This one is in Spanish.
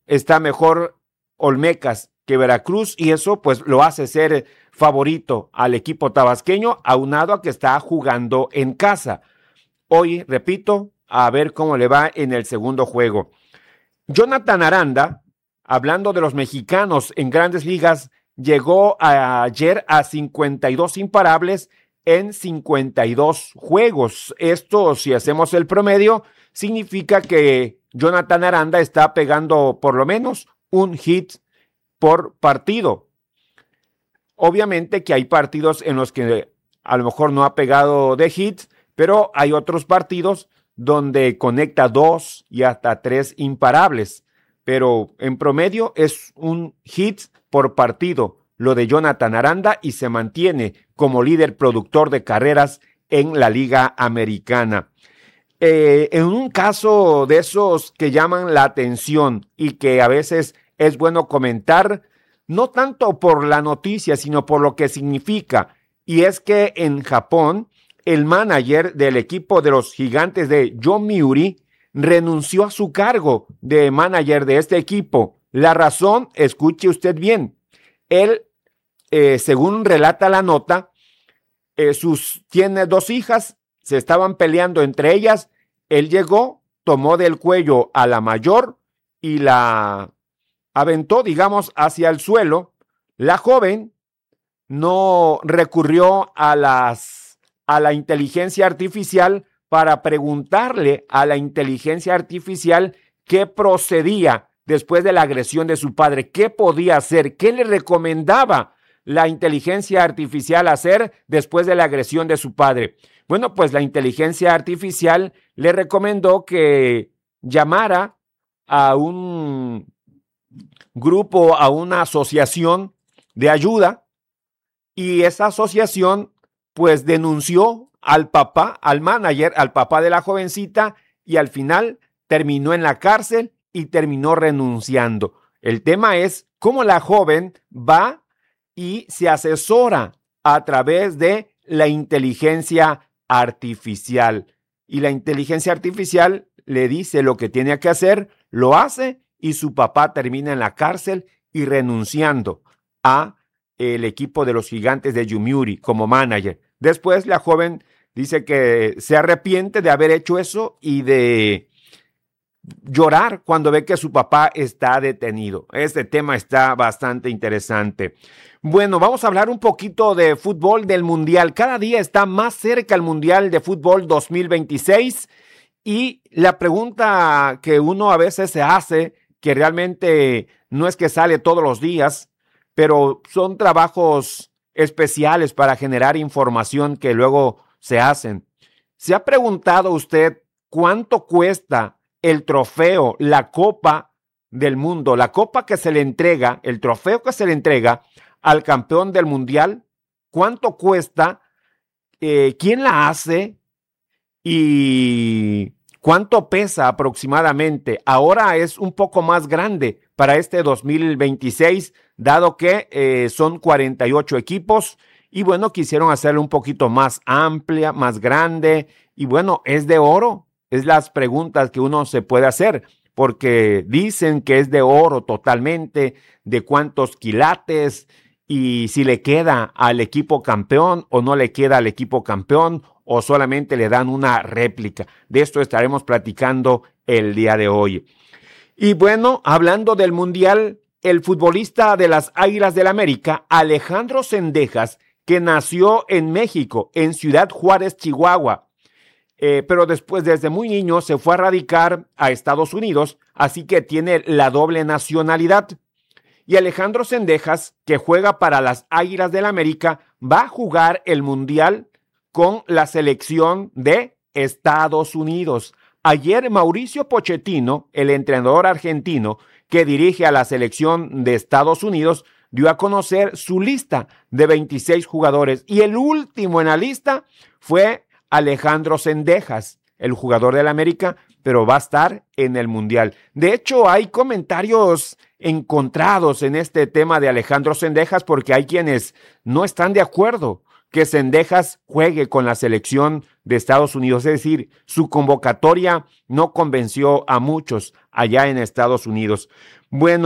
está mejor Olmecas que Veracruz y eso pues lo hace ser favorito al equipo tabasqueño, aunado a que está jugando en casa. Hoy, repito, a ver cómo le va en el segundo juego. Jonathan Aranda, hablando de los mexicanos en Grandes Ligas, llegó ayer a 52 imparables en 52 juegos. Esto, si hacemos el promedio, significa que Jonathan Aranda está pegando por lo menos un hit por partido. Obviamente que hay partidos en los que a lo mejor no ha pegado de hits, pero hay otros partidos donde conecta 2 y hasta 3 imparables. Pero en promedio es un hit por partido lo de Jonathan Aranda y se mantiene como líder productor de carreras en la Liga Americana. En un caso de esos que llaman la atención y que a veces es bueno comentar, no tanto por la noticia, sino por lo que significa, y es que en Japón, el manager del equipo de los Gigantes de Yomiuri renunció a su cargo de manager de este equipo. La razón, escuche usted bien, él, según relata la nota, tiene 2 hijas, se estaban peleando entre ellas, él llegó, tomó del cuello a la mayor y la aventó, digamos, hacia el suelo. La joven no recurrió a la inteligencia artificial para preguntarle a la inteligencia artificial qué procedía después de la agresión de su padre, qué podía hacer, qué le recomendaba la inteligencia artificial hacer después de la agresión de su padre. Bueno, pues la inteligencia artificial le recomendó que llamara a un grupo, a una asociación de ayuda, y esa asociación pues denunció al papá, al manager, al papá de la jovencita, y al final terminó en la cárcel y terminó renunciando. El tema es cómo la joven va y se asesora a través de la inteligencia artificial. Y la inteligencia artificial le dice lo que tiene que hacer, lo hace y su papá termina en la cárcel y renunciando a el equipo de los Gigantes de Yomiuri como manager. Después la joven dice que se arrepiente de haber hecho eso y de llorar cuando ve que su papá está detenido. Este tema está bastante interesante. Bueno, vamos a hablar un poquito de fútbol del Mundial. Cada día está más cerca el Mundial de Fútbol 2026 y la pregunta que uno a veces se hace, que realmente no es que sale todos los días, pero son trabajos especiales para generar información que luego se hacen. ¿Se ha preguntado usted cuánto cuesta el trofeo, la Copa del Mundo, la copa que se le entrega, el trofeo que se le entrega al campeón del Mundial? ¿Cuánto cuesta? ¿Quién la hace? ¿Y cuánto pesa aproximadamente? Ahora es un poco más grande para este 2026, dado que son 48 equipos y bueno, quisieron hacerlo un poquito más amplia, más grande y bueno, es de oro. Es las preguntas que uno se puede hacer, porque dicen que es de oro totalmente, de cuántos quilates y si le queda al equipo campeón o no le queda al equipo campeón o solamente le dan una réplica. De esto estaremos platicando el día de hoy. Y bueno, hablando del Mundial, el futbolista de las Águilas del América, Alejandro Zendejas, que nació en México, en Ciudad Juárez, Chihuahua, pero después desde muy niño se fue a radicar a Estados Unidos, así que tiene la doble nacionalidad. Y Alejandro Zendejas, que juega para las Águilas del América, va a jugar el Mundial con la selección de Estados Unidos. Ayer Mauricio Pochettino, el entrenador argentino que dirige a la selección de Estados Unidos, dio a conocer su lista de 26 jugadores y el último en la lista fue Alejandro Zendejas, el jugador del América, pero va a estar en el Mundial. De hecho, hay comentarios encontrados en este tema de Alejandro Zendejas porque hay quienes no están de acuerdo que Zendejas juegue con la selección de Estados Unidos. Es decir, su convocatoria no convenció a muchos allá en Estados Unidos. Bueno.